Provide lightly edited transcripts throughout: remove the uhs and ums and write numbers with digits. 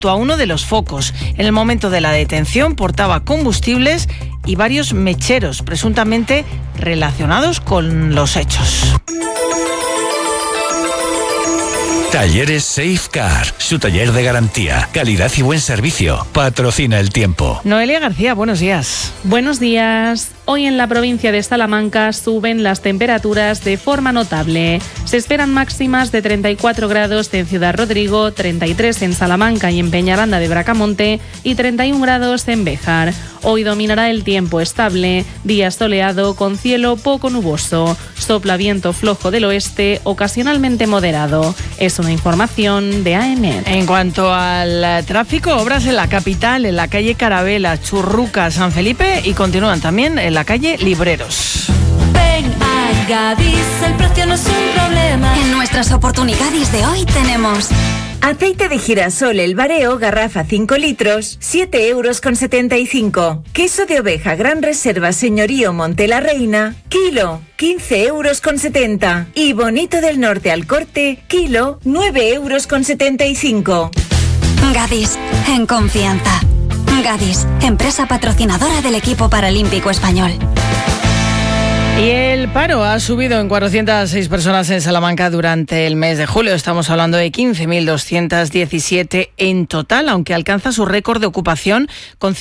a uno de los focos. En el momento de la detención portaba combustibles y varios mecheros, presuntamente relacionados con los hechos. Talleres Safecar, su taller de garantía, calidad y buen servicio. Patrocina el tiempo. Noelia García, buenos días. Buenos días. Hoy en la provincia de Salamanca suben las temperaturas de forma notable. Se esperan máximas de 34 grados en Ciudad Rodrigo, 33 en Salamanca y en Peñaranda de Bracamonte y 31 grados en Béjar. Hoy dominará el tiempo estable, día soleado con cielo poco nuboso. Sopla viento flojo del oeste, ocasionalmente moderado. Es una información de AEMET. En cuanto al tráfico, obras en la capital, en la calle Carabela, Churruca, San Felipe y continúan también en la calle Libreros. Ven a Gadis, el precio no es un problema. En nuestras oportunidades de hoy tenemos aceite de girasol El Bareo, garrafa 5 litros, 7,75 €. Queso de oveja Gran Reserva Señorío Monte la Reina, kilo, 15,70 €. Y Bonito del Norte al Corte, kilo, 9,75 €. Gadis, en confianza. Gadis, empresa patrocinadora del equipo paralímpico español. Y el paro ha subido en 406 personas en Salamanca durante el mes de julio. Estamos hablando de 15.217 en total, aunque alcanza su récord de ocupación con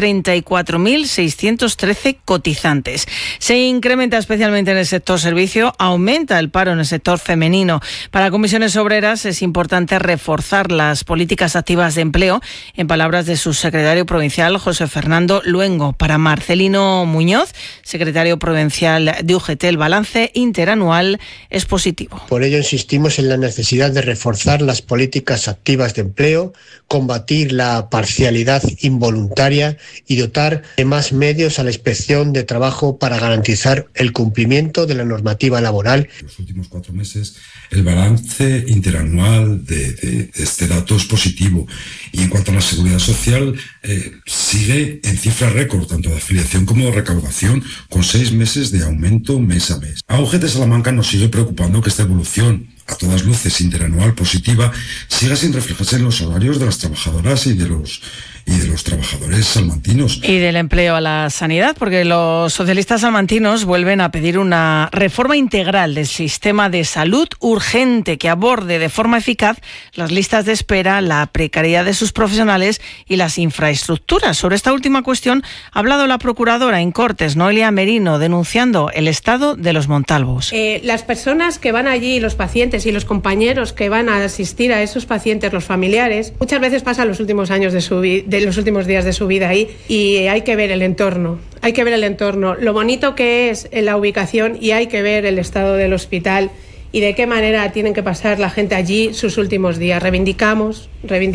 134.613 cotizantes. Se incrementa especialmente en el sector servicio, aumenta el paro en el sector femenino. Para Comisiones Obreras es importante reforzar las políticas activas de empleo, en palabras de su secretario provincial, José Fernando Luengo. Para Marcelino Muñoz, secretario provincial de UGT, el balance interanual es positivo. Por ello insistimos en la necesidad de reforzar las políticas activas de empleo, combatir la parcialidad involuntaria y dotar de más medios a la Inspección de Trabajo para garantizar el cumplimiento de la normativa laboral. En los últimos 4 meses el balance interanual de este dato es positivo, y en cuanto a la seguridad social sigue en cifra récord, tanto de afiliación como de recaudación, con 6 meses de aumento mes a mes. A UGT Salamanca nos sigue preocupando que esta evolución, a todas luces interanual positiva, siga sin reflejarse en los salarios de las trabajadoras y de los trabajadores salmantinos. Y del empleo a la sanidad, porque los socialistas salmantinos vuelven a pedir una reforma integral del sistema de salud urgente que aborde de forma eficaz las listas de espera, la precariedad de sus profesionales y las infraestructuras. Sobre esta última cuestión ha hablado la procuradora en Cortes, Noelia Merino, denunciando el estado de los Montalvos. Las personas que van allí, los pacientes y los compañeros que van a asistir a esos pacientes, los familiares, muchas veces pasan los últimos años de los últimos días de su vida ahí, y hay que ver el entorno, lo bonito que es la ubicación, y hay que ver el estado del hospital y de qué manera tienen que pasar la gente allí sus últimos días. Reivindicamos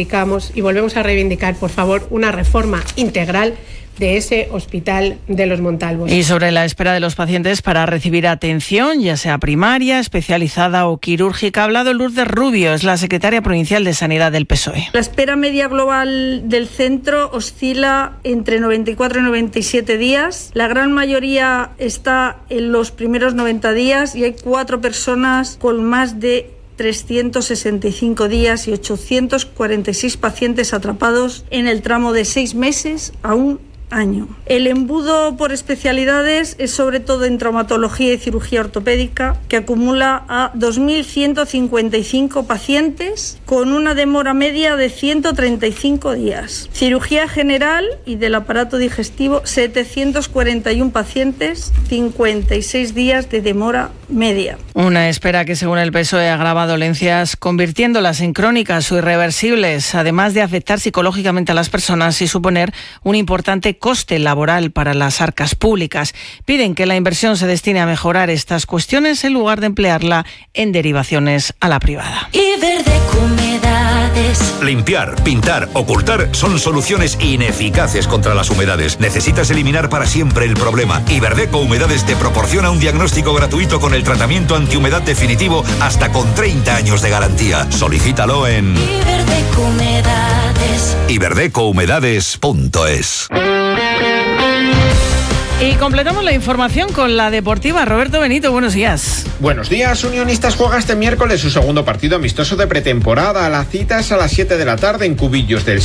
y volvemos a reivindicar, por favor, una reforma integral de ese hospital de los Montalvos. Y sobre la espera de los pacientes para recibir atención, ya sea primaria, especializada o quirúrgica, ha hablado Lourdes Rubio, es la secretaria provincial de Sanidad del PSOE. La espera media global del centro oscila entre 94 y 97 días. La gran mayoría está en los primeros 90 días y hay 4 personas con más de 365 días y 846 pacientes atrapados en el tramo de 6 meses a un año. El embudo por especialidades es sobre todo en traumatología y cirugía ortopédica, que acumula a 2.155 pacientes con una demora media de 135 días. Cirugía general y del aparato digestivo, 741 pacientes, 56 días de demora media. Una espera que, según el PSOE, agrava dolencias, convirtiéndolas en crónicas o irreversibles, además de afectar psicológicamente a las personas y suponer un importante coste laboral para las arcas públicas. Piden que la inversión se destine a mejorar estas cuestiones en lugar de emplearla en derivaciones a la privada. Iberdeco Humedades. Limpiar, pintar, ocultar son soluciones ineficaces contra las humedades. Necesitas eliminar para siempre el problema. Iberdeco Humedades te proporciona un diagnóstico gratuito con el tratamiento antihumedad definitivo hasta con 30 años de garantía. Solicítalo en Iberdeco Humedades. iberdecouhumedades.es. Y completamos la información con la deportiva. Roberto Benito, buenos días. Buenos días. Unionistas juega este miércoles su segundo partido amistoso de pretemporada. La cita es a las 7 de la tarde en Cubillos del